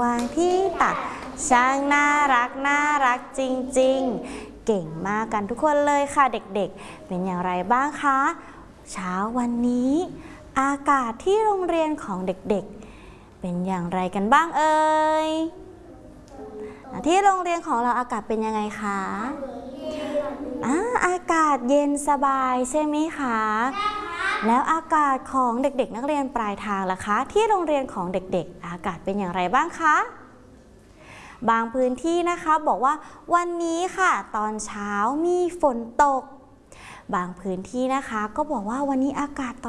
วางที่ตักช่างน่ารักจริงๆเก่งมากกันทุกคนเลยค่ะเด็กๆเป็นอย่างไรบ้างคะเช้าวันนี้อากาศที่โรงเรียนของเด็กๆเป็นอย่างไรกันบ้างเอ่ยที่โรงเรียนของเราอากาศเป็นยังไงคะอากาศเย็นสบายใช่ไหมคะแล้วอากาศของเด็กๆนักเรียนปลายทางล่ะคะที่โรงเรียนของเด็กๆอากาศเป็นอย่างไรบ้างคะบางพื้นที่นะคะบอกว่าวันนี้ค่ะตอนเช้ามีฝนตกบางพื้นที่นะคะก็บอกว่าวันนี้อากาศ